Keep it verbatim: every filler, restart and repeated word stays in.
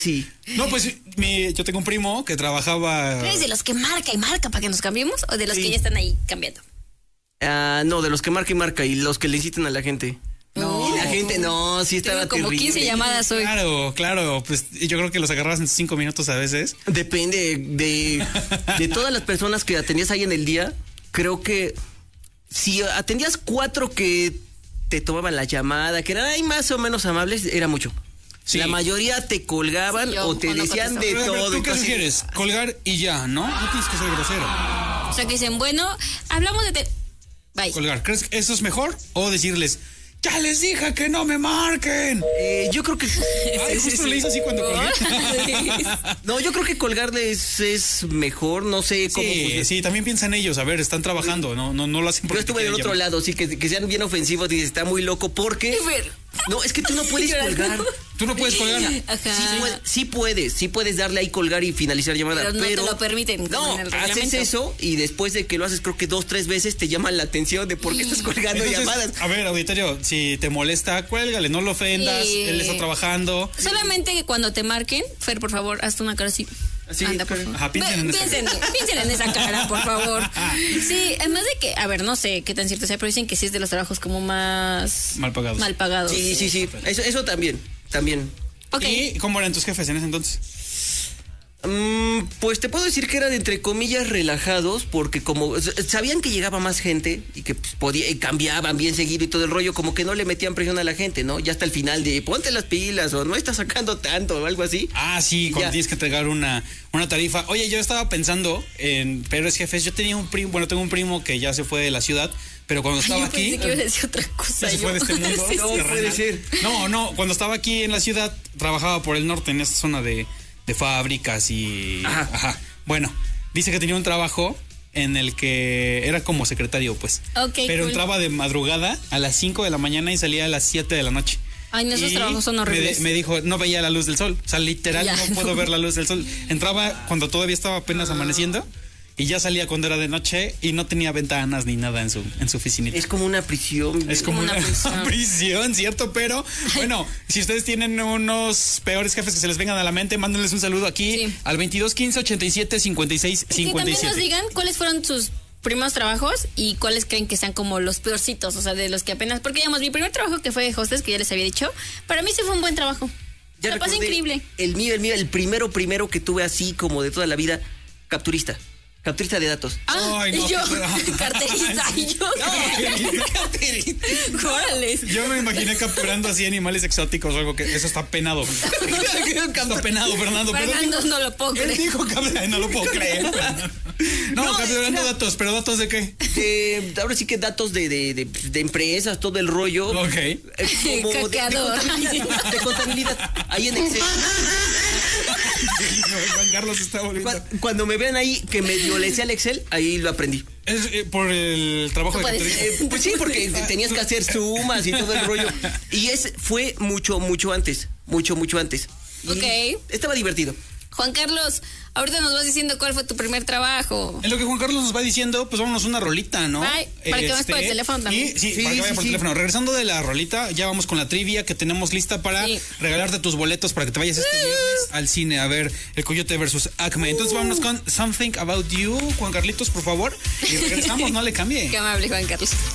Sí. No, pues mi, yo tengo un primo que trabajaba... ¿Eres de los que marca y marca para que nos cambiemos o de los Sí. que ya están ahí cambiando? Ah, no, de los que marca y marca y los que le incitan a la gente. No. Y la gente, no, sí estaba Tengo como terrible. quince llamadas hoy. Claro, claro, pues yo creo que los agarrabas en cinco minutos a veces. Depende de, de todas las personas que atendías ahí en el día. Creo que si atendías cuatro que te tomaban la llamada, que eran ahí más o menos amables, era mucho. Sí. La mayoría te colgaban Sí, yo, o te o no decían contestaba. de Pero, a ver, todo. ¿tú y qué casi- sugieres? Colgar y ya, ¿no? No tienes que ser grosero. O sea que dicen, bueno, hablamos de... Te... Bye. Colgar. ¿Crees que eso es mejor? O decirles, ya les dije que no me marquen. Eh, yo creo que... Ay, justo le hice así cuando colgué. No, yo creo que colgarles es mejor, no sé cómo... Sí, funciona. sí, también piensan ellos, a ver, están trabajando, no, no, no lo hacen Yo porque estuve te del quieren otro llamar. lado, sí, que, que sean bien ofensivos, dices, está muy loco, porque... No, es que tú no puedes Llorando. colgar. Tú no puedes colgar. Ajá. Sí, puede- sí puedes, sí puedes darle ahí colgar y finalizar llamada, Pero pero... no te lo permiten, como No, en el haces reglamento. eso y después de que lo haces creo que dos, tres veces te llaman la atención de por qué estás colgando Entonces, llamadas. a ver, auditorio, si te molesta, cuélgale, no lo ofendas, Sí. él está trabajando. Solamente que cuando te marquen, Fer, por favor, hazte una cara así. Así, Anda, por cara. favor. Ajá, piensen en Ve- esa piensen, piensen en esa cara, por favor. Sí, además de que, a ver, no sé qué tan cierto sea, pero dicen que sí es de los trabajos como más... Mal pagados. Mal pagados. Sí, sí, sí, eso, eso también, también. Ok. ¿Y cómo eran tus jefes en ese entonces? Mm, pues te puedo decir que eran entre comillas relajados porque como s- sabían que llegaba más gente y que pues, podía, y cambiaban bien seguido y todo el rollo, como que no le metían presión a la gente, ¿no? Ya hasta el final de ponte las pilas o no estás sacando tanto o algo así. Ah, sí, cuando Ya. tienes que entregar una, una tarifa. Oye, yo estaba pensando en peores jefes. Yo tenía un primo, bueno, tengo un primo que ya se fue de la ciudad, pero cuando estaba Yo aquí... pensé que iba a decir otra cosa. Ya se yo. fue de este mundo. Sí, No, sí, sí. puede ser. No, no, cuando estaba aquí en la ciudad, trabajaba por el norte, en esta zona de, de fábricas y... Ajá. Ajá. Bueno, dice que tenía un trabajo en el que era como secretario, pues. Ok, Pero cool. entraba de madrugada a las cinco de la mañana y salía a las siete de la noche. Ay, no, esos Y trabajos son me de- horribles. Me, dijo, no veía la luz del sol. O sea, literal, Ya. no puedo ver la luz del sol. Entraba cuando todavía estaba apenas amaneciendo y ya salía cuando era de noche y no tenía ventanas ni nada en su, en su oficinita. Es como una prisión. Es como Como una, una prisión. prisión, ¿cierto? Pero, bueno, si ustedes tienen unos peores jefes que se les vengan a la mente, mándenles un saludo aquí Sí. al veintidós quince ochenta y siete cincuenta y seis Y que cincuenta y también nos siete. digan cuáles fueron sus primeros trabajos y cuáles creen que sean como los peorcitos, o sea, de los que apenas... Porque, digamos, mi primer trabajo que fue de hostess, que ya les había dicho, para mí sí fue un buen trabajo. Ya La pasé recordé, increíble. El mío, el mío, el primero, primero que tuve así como de toda la vida, capturista. Capturista de datos. Ah, Ay, no, y yo, qué- carterista, y yo... ¡Órale! Yo me imaginé capturando así animales exóticos o algo que eso está penado. Está penado, Fernando. pero Fernando, dijo- no lo puedo Él creer. dijo que Ay, no lo puedo creer. Fernando. No, No, capturando era- datos, pero datos de qué? Eh, ahora sí que datos de, de, de, de empresas, todo el rollo. Ok. Eh, como de- de, Caqueador. contabilidad, de contabilidad. Ahí en Excel. Juan Carlos está volviendo. Cu- Cuando me vean ahí que medio le sé al Excel, ahí lo aprendí. Es eh, por el trabajo de No puede capturista. ser. Eh, pues sí, porque tenías que hacer sumas y todo el rollo. Y ese fue mucho, mucho antes. Mucho, mucho antes. Y Ok. estaba divertido. Juan Carlos, ahorita nos vas diciendo cuál fue tu primer trabajo. En lo que Juan Carlos nos va diciendo, pues vámonos a una rolita, ¿no? Ay, para que vayas por el teléfono también. Y, sí, Sí, para que sí, vaya por sí. el teléfono. Regresando de la rolita, ya vamos con la trivia que tenemos lista para Sí. regalarte tus boletos para que te vayas este viernes al cine a ver El Coyote versus Acme. Entonces vámonos con Something About You, Juan Carlitos, por favor. Y regresamos, no le cambie. Qué amable, Juan Carlos.